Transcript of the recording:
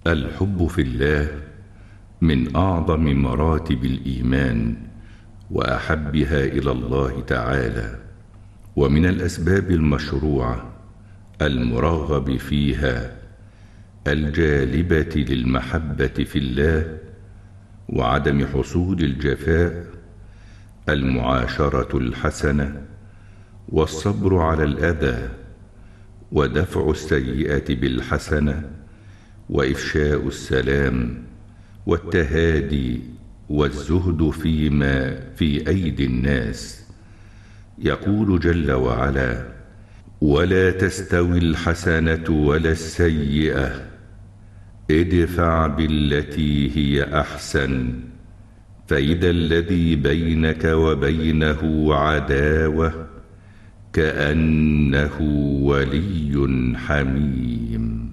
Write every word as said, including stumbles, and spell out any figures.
الحب في الله من أعظم مراتب الإيمان وأحبها إلى الله تعالى، ومن الأسباب المشروعة المرغب فيها الجالبة للمحبة في الله وعدم حصول الجفاء المعاشرة الحسنة والصبر على الأذى ودفع السيئة بالحسنة وإفشاء السلام والتهادي والزهد فيما في أيدي الناس. يقول جل وعلا: ولا تستوي الحسنة ولا السيئة ادفع بالتي هي أحسن فإذا الذي بينك وبينه عداوة كأنه ولي حميم.